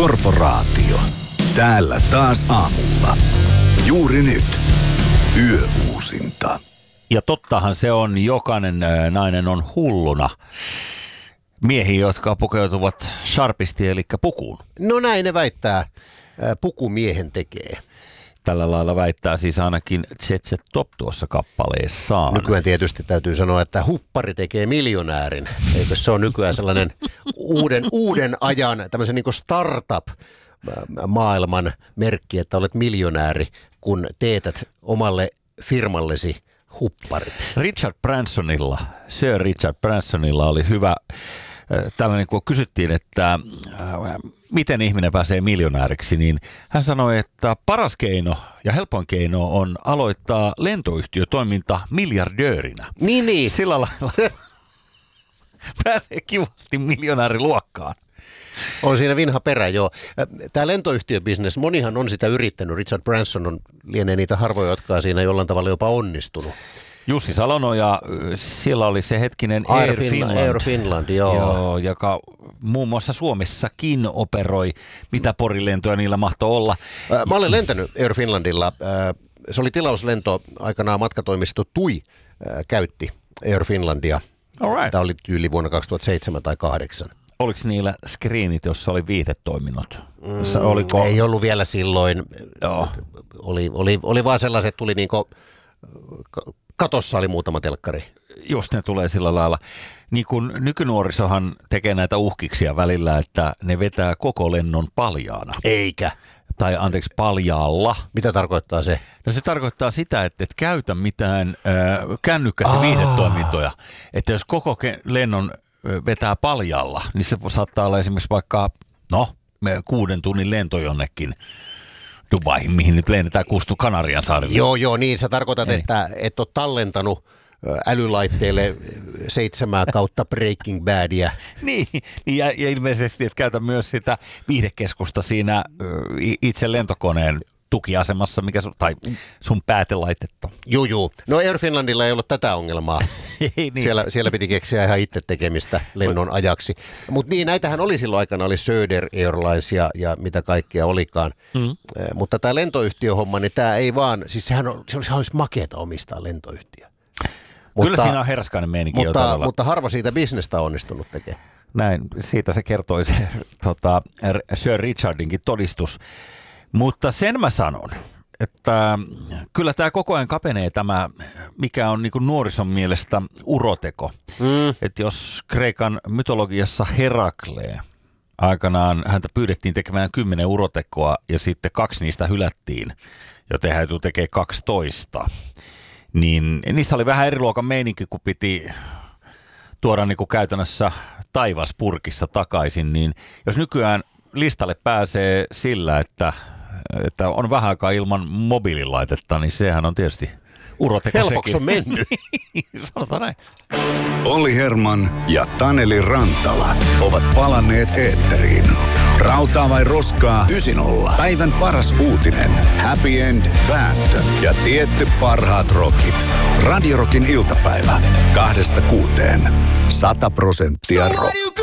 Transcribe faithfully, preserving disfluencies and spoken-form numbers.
Korporaatio. Täällä taas aamulla. Juuri nyt. Yöuusinta. Ja tottahan se on, jokainen nainen on hulluna miehiä, jotka pukeutuvat sharpisti, eli pukuun. No näin ne väittää. Pukumiehen tekee. Tällä lailla väittää siis ainakin Jet Set Top tuossa kappaleessaan. Nykyään tietysti täytyy sanoa, että huppari tekee miljonäärin. Eikö se ole nykyään sellainen uuden, uuden ajan tämmöisen niin kuin startup-maailman merkki, että olet miljonääri, kun teetät omalle firmallesi hupparit. Richard Bransonilla, Sir Richard Bransonilla oli hyvä tällainen, kun kysyttiin, että miten ihminen pääsee miljonääriksi, niin hän sanoi, että paras keino ja helpoin keino on aloittaa lentoyhtiötoiminta miljardöörinä. Niin, niin. Sillä lailla pääsee kivasti miljonääriluokkaan. On siinä vinha perä, joo. Tämä lentoyhtiöbisnes, monihan on sitä yrittänyt. Richard Branson on lienee niitä harvoja, jotka on siinä jollain tavalla jopa onnistunut. Jussi Salonoja, siellä oli se hetkinen Air, Air Finland, Air Finland joo. joo, joka muun muassa Suomessakin operoi, mitä porilentoja niillä mahtoi olla. Mä olen lentänyt Air Finlandilla. Se oli tilauslento, aikanaan matkatoimisto Tui käytti Air Finlandia. Right. Tämä oli tyyli vuonna kaksituhattaseitsemän tai kahdeksan. Oliko niillä screenit, jossa oli viihdetoiminnot? Mm, Oliko... Ei ollut vielä silloin. Joo. Oli, oli, oli vaan sellaiset, tuli niinku... Katossa oli muutama telkkari. Just ne tulee sillä lailla. Niin kuin nykynuorisohan tekee näitä uhkiksia välillä, että ne vetää koko lennon paljaana. Eikä. Tai anteeksi, paljaalla. Mitä tarkoittaa se? No se tarkoittaa sitä, että et käytä mitään äh, kännykkäsi Aa. viihdetoimintoja. Että jos koko ke- lennon vetää paljaalla, niin se saattaa olla esimerkiksi vaikka, no, kuuden tunnin lento jonnekin Dubaihin, mihin nyt lennetään kuustu Kanarian saarille. Joo, joo, niin sä tarkoitat, Eli. että et ole tallentanut älylaitteelle seitsemää kautta Breaking Badia. niin, ja, ja ilmeisesti, että käytä myös sitä viihdekeskusta siinä itse lentokoneen tukiasemassa, mikä sun, tai sun päätelaitetta. Joo, joo. No Air Finlandilla ei ollut tätä ongelmaa. ei, niin. siellä, siellä piti keksiä ihan itse tekemistä lennon ajaksi. Mutta niin, näitähän oli silloin aikana, oli Söder Airlines ja, ja mitä kaikkea olikaan. Mm. Eh, mutta tämä lentoyhtiöhomma, niin tämä ei vaan, siis sehän on, se olisi, olisi makeata omistaa lentoyhtiö. Kyllä mutta, siinä on herskainen meininki. Mutta, mutta harva siitä bisnestä on onnistunut tekemään. Näin, siitä se kertoi se tota, Sir Richardinkin todistus. Mutta sen mä sanon, että kyllä tämä koko ajan kapenee tämä, mikä on niin kuin nuorison mielestä uroteko. Mm. Että jos Kreikan mytologiassa Heraklee aikanaan häntä pyydettiin tekemään kymmenen urotekoa ja sitten kaksi niistä hylättiin, joten hän tekee kaksitoista, niin niissä oli vähän eri luokan meininki, kun piti tuoda niin kuin käytännössä taivaspurkissa takaisin. Niin jos nykyään listalle pääsee sillä, että että on vähän aikaa ilman mobiililaitetta, niin sehän on tietysti uroteko sekin. Helpoksi on mennyt. Sanotaan näin. Olli Herman ja Taneli Rantala ovat palanneet eetteriin. Rautaa vai roskaa ysi nolla. Päivän paras uutinen. Happy End, vääntö ja tietty parhaat rockit. Radio Rockin iltapäivä. Kahdesta kuuteen. Sata prosenttia rock.